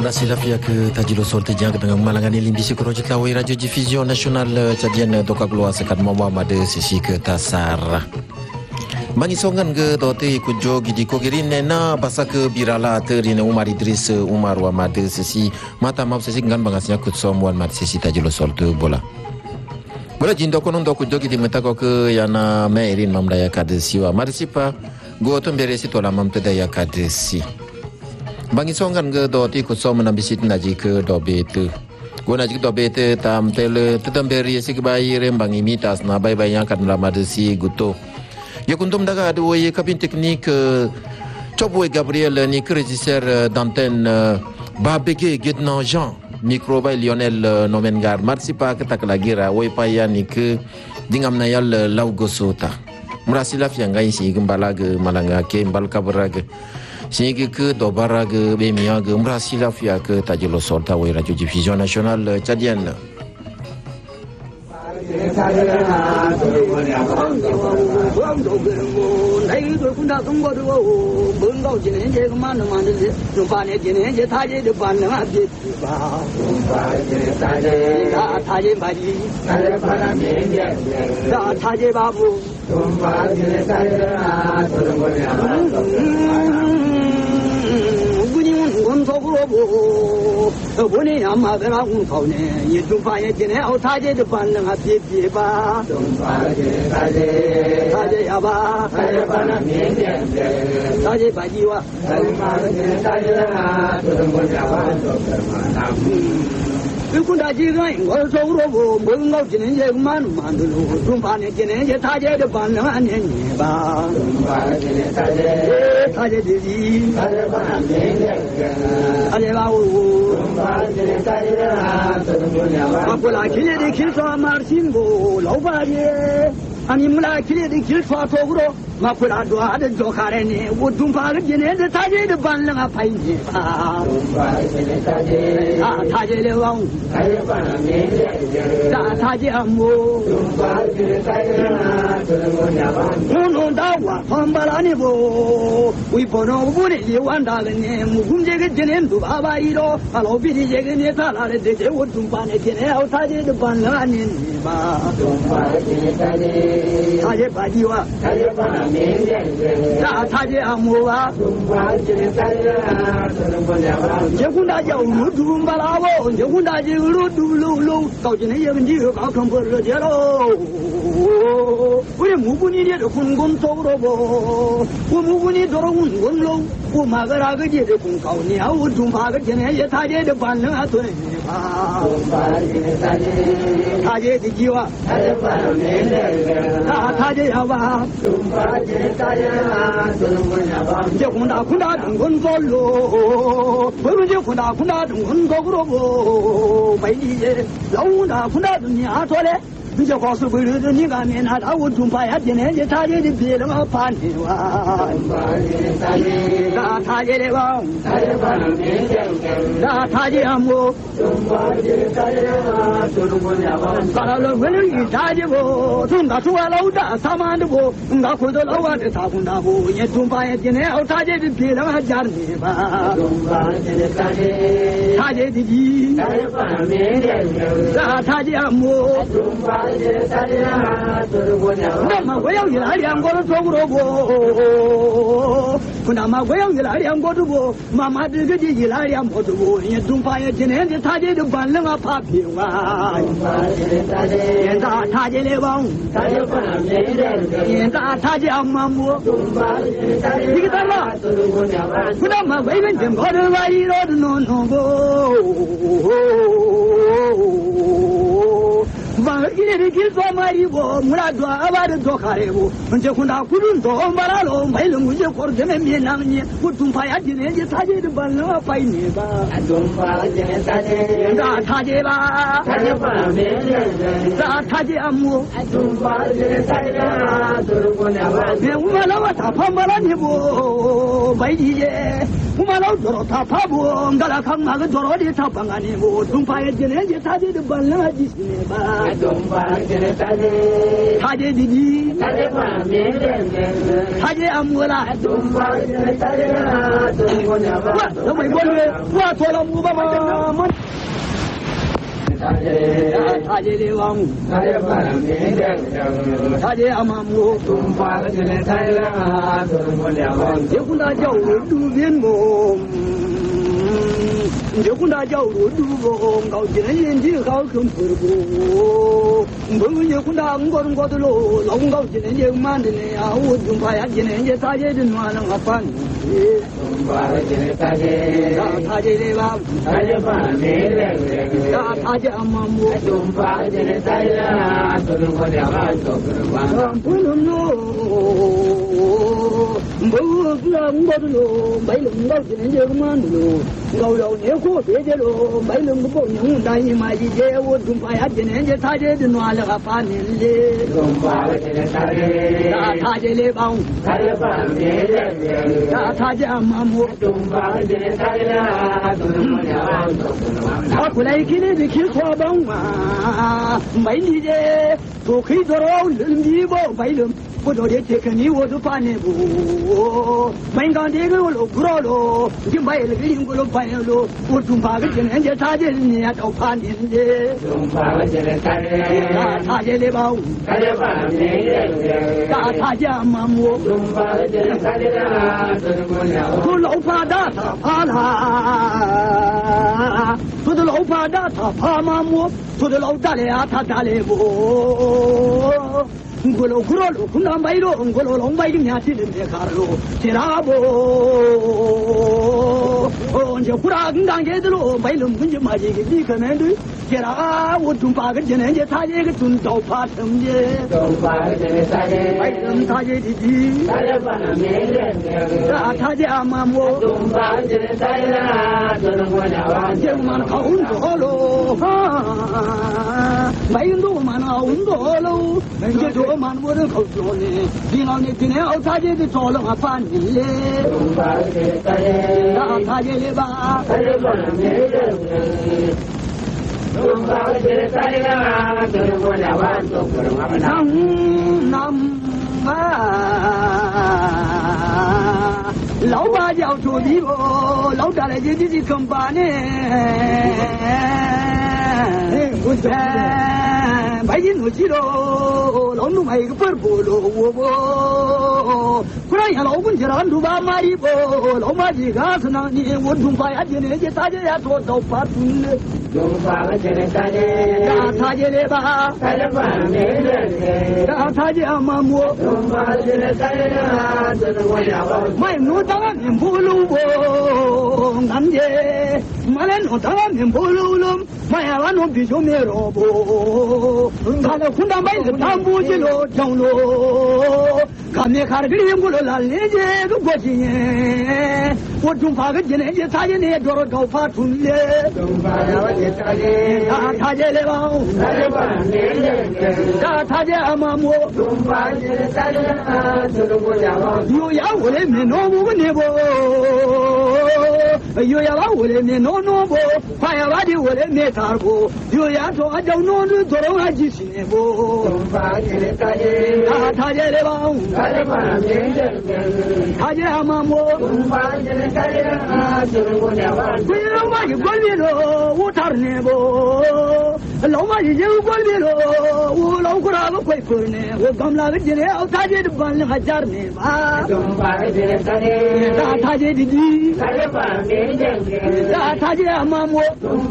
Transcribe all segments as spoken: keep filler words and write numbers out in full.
Merci la fia que Tajilo Solte Jang dengan malangani limbisi project lawai radio diffusion nasional cadian doka keluar sekat mawa made sisi ke tasar. Mangisongan ke dote kujo gidi ko girine na basa ke birala terine Umar Idris Umar wa made sisi mata map sisi ngan bangasnya kutsom wan made sisi Tajilo Solte bola. Bola jindo konon do kujo gidi metako ke yana meirin mamdaya kadesi wa marisipa go tombere si tola mamtedaya kadesi. Bangisongan ke doti kusom menambisit naji ke dobete. Gua naji ke dobete tam tele tetamberi si kebayi rembang imitas na bay bay yang kan lamade si guto. Ya kuntum daga adu ye kabin teknik Chobwe Gabriel ni régisseur d'antenne Babege Gednan Jean micro bay Lionel Nomengar marsipa ketak lagira way paya ni ke dingam nayal laugosota. Murasila fiangai si gembala ge malanga ke mbal kabaraga. Sehingga ke dobara ke bemia ke merasila fia ke Tajilo Solte wa radio diffusion nasional cadian. Buni amma bera un kaune ye tumpa ye jene au taje de ban na pie pie ba tumpa ye taje taje ya ba taje bana mien taje ba jiwa tumpa ye taje na tumpa ya ba tumpa na Kunda jigai ngol soro bo mengau jene ye man man lu tumpa ne jene ye taje de ban na ne ne ba tumpa ye taje taje de ji taje bana mien taje ba u Mapula kile de kilfa marsingo laubaye ani mula kile de kilfa togro mapula doa de jokare ne wudum pa gene de taje de ban la pai ne pa taje le wang taje ban ne da taje amo no da wa pambala ne bo wi bono buri ye wanda ne mugum je ge jene du baba iro alo bi je ge ne ta la de je wudum pa ne jene au taje de ban la ne ba taje ba jiwa taje ba na me da taje amo ba je kunda ja u du ba la bo je kunda je lu du lu lu kau je ne ye ndi ka kan bo le je lo 우리 무분이 내 군군 속으로 보 무분이 돌아온 군로 우마가라 그제 군가오니 아우 둠파가 전에 예 타제의 반응 하더니 아 타제 지와 타제 반응 아 타제 야바 둠파제 타제나 돌아오냐 바 이제 군다 군다 군군 솔로 버르제 군다 군다 군군 속으로 보 바이제 라운다 군다 두냐 소래 이제 고수 부르는 니가 맨날 아우 좀 봐야 되네 이제 타제리 비를 파니 와 나 타제리 와 나 타제 아무 좀 봐야 타제라 저는 뭐냐 바라로 왜는 이 타제고 좀다 좋아라우다 사만도 나 고도 라와데 사군다고 이제 좀 봐야 되네 아 타제리 비를 하자니 봐좀 봐야 타제 타제디 타제 바메 나 타제 아무 좀 봐 그나마 고향이라 양고를 속으로 보 그나마 고향이라 양고도 보 마마들 그지 이라 양고도 보 이 둥파에 지내는데 타제도 반능 아파 피와 엔다 타제래 왕 엔다 타제 엄마 뭐 이게 달라 그나마 외근 좀 거를 와이로도 노노고 이래 길도 말이고 문화도 아바를 도카래고 언제 군다 구른 도 말아로 말로 문제 고르면 미나니 무슨 파야 지네 이제 사제를 발라 파이네 봐 동파제 사제 나 사제 봐 사제 봐 나 사제 아무 동파제 사제라 들고냐 봐 우마라와 다 판말아니 보 바이지에 우마라와 도로 다 파보 응가라 강마가 도로리 다 방아니 뭐 동파에 지네 이제 사제를 발라 지시네 봐 他这弟弟，他这阿姆啦，我那美国人，我做了五百万，他这的王，他这阿妈姆，结婚他叫我路边梦。结婚他叫我ดูบ่搞起来人家好看不不不结婚他我我我的路老搞起来人慢的呢啊我就怕呀今年这大姐的暖了啊烦他这的吧他这吧他他这妈母不能咯不让我的路没能搞起来这个慢的路搞了年过别的路没能不够用但是买一些我就怕呀今年这大姐的暖了啊烦你嘞他他这的吧他这吧他他这妈母他过来给你的去说帮嘛没你的都可以做到人民不没人不做的这个你我都烦你不没干这个我都不知道了你买了个零我都烦了我总怕个今年这大姐你也都烦你的他他这的吧他这吧他他这妈母我老怕他他怕他说的老怕他他怕妈母说的老大嘞啊他大嘞不我老苦了苦难买了我老老买个年轻人别看了这哪不哦这苦难刚给的了买了我就买这个你可能对这哪我总把个今年这他这个准早怕什么总把个今年他这买什他这的地他这把那没人他他这阿妈么总把个今年他这这能我家这嘛靠运多喽哈买运多嘛那运多喽这多man我的口说呢，你老你今天我他这个做了我烦你嘞，那他这里吧，他这个没人，nam nam à lão ba giàu chùa đi bộ lão trả lại gì gì không bán nè bảy chín mươi chín độ lão nu mày cái bớt bộ đồ bộ cái này lão cũng chỉ là ăn đủ ba mai đi bộ lão ba gì cả thế nào đi muốn dùng phải ăn gì này chỉ ta chỉ ăn thôi đâu phát nè dùng phải cái này ta chỉ ta chỉ để ba ta chỉ ba nè ta ta chỉ ăn mà mua dùng phải cái này ta chỉ là cho nó quay lại mày nuôi tao ăn bù lu bộ làm gì mà lên nuôi tao ăn bù lu lắm mày ăn nó bị chôm mẹ rồi bộ他那混蛋买个当不起喽，中喽，看没看这个我了来年这个过几年，我中发个今年这差几年做了高发出来，中发了这差几，他他这来吧，他这把年年，他他这阿妈么，中发这差几啊，这个国家吧，有呀我的没弄不呢不，有呀我的没弄弄不，怕呀我的我的没干不，有呀说俺叫弄的做了俺几十年不。他他这里吧，他这阿妈么？贵老妈就管理了，我差点不，老妈就就管理了，我老姑那个贵妇呢，我刚那个今年他这的管理还差点吧？他他这的地，他他这阿妈么？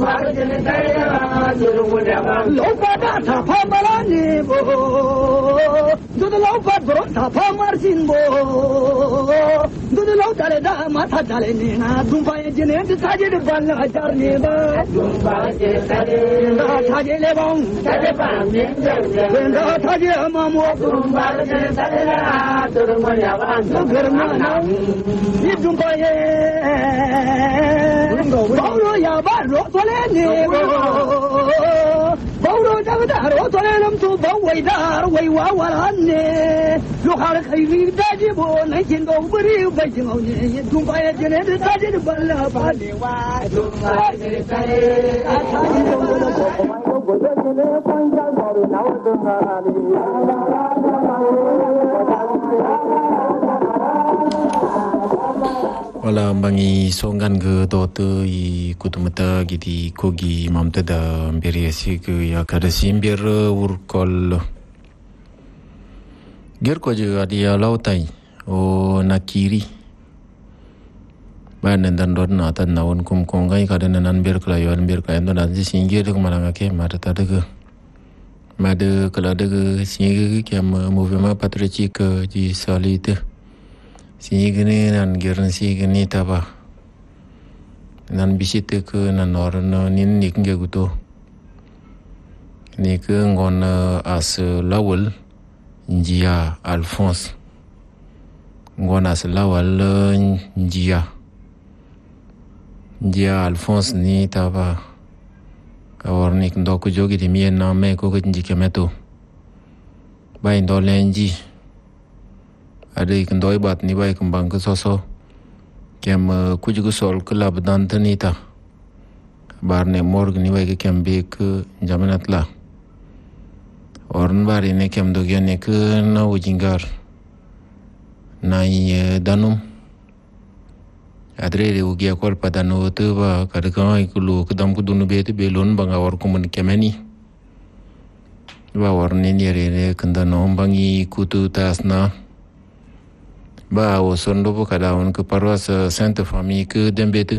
老爸他他怕不啦？你不，都是老板不让他跑马心不，都是老大的大妈他家的你啊，东方一今年这大姐的办了还家你吧，东方一大姐，那大姐来帮，大姐帮你挣，那大姐妈妈，东方一大姐啦，都是我俩帮，都是我俩，你东方一，包罗呀包罗过来你不，包罗这个。 دار وطلعنا مصوبة ويدار ويوا ورهني لو خالق خيري تجيبو نجين دوبري وبيجموني يدوم بايا جنيد تجيب بلا بالي وادوم بايا جنيد wala bangi songan ge dote i kutumata gidi kogi mamta da mberi asi ge ya kada simbir urkol ger ko je adia lautai o nakiri banan dan dot na tan nawon kum kongai kada nan ber kala yon ber kala dan ji singir de malanga ke mata ta de made kala de singir ke mouvement patriotique di solide Sigini nan geran sigini taba nan bisite ke nan oran nin nik nge guto nik ngon as lawal njia Alphonse ngon as lawal njia njia Alphonse ni taba kawar nik ndok jogi di mien na me ko ke njike meto bai ndo lenji ada ikan doi bat ni baik kembang ke soso kem kuju ku sol ke lab dan tenita bar ne morg ni baik kem be ke jamanat la orn bar ini kem dogian ne ke na ujingar nai danum adre de ugia kol padano tu ba kadang ai kulu kedam ku dunu be tu belon bang awar kumun kemeni ba warne ni re kendano bangi kutu tasna ba o sondo bo kada on ke paroisse Sainte Famille ke dembete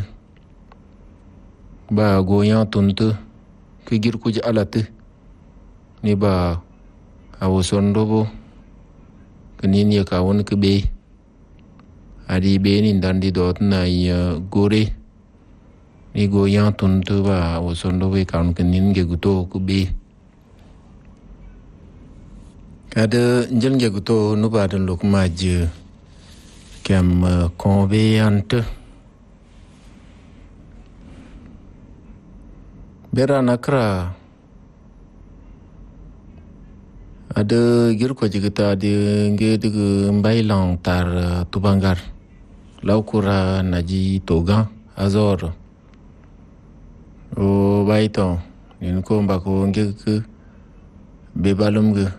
ba goyan tuntu ke gir ku alate ni ba awo sondo bo ke ni ni ka on ke be adi be ni dan di dot na gore ni goyan tuntu ba awo sondo be ka on ke nin ge guto ku be kada njel ge guto no ba dan lok maje kem conveyante bera nakra ada gir ko jigita de nge de mbailang tar tubangar laukura naji toga azor o baito nin ko mbako nge ke bebalum ge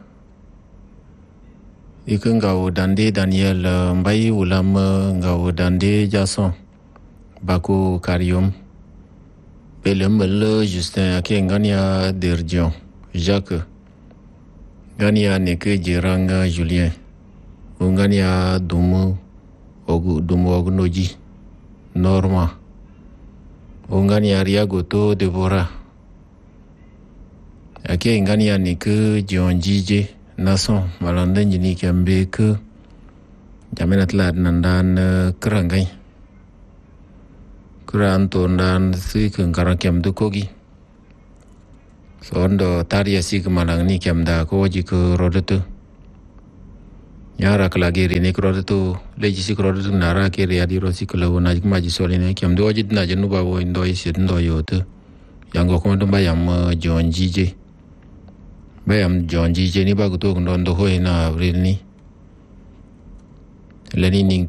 ikan gau dande Daniel mbai ulam gau dande Jason baku karium pelem bel Justin ake ngania Derdion Jacques ngania neke Jeranga Julien ngania dumu ogu dumu ogu noji Norma ngania Ria Goto Deborah ake ngania neke John Jije nason malanda jini kembe ke jamenat lad nandan kerangai keran tondan si ke ngaran kem du kogi sondo taria si ke malang ni kem da ko ji ke rodetu nyara kelagiri ni rodetu leji si rodetu nara ke ria di rosi ke lawo na maji soline kem do jid na jenu bawo ndo isi ndo yote yang go ko ndo bayam John Jije bayam John Jije ni bagu to ndo ndo hoi na avril ni leni ning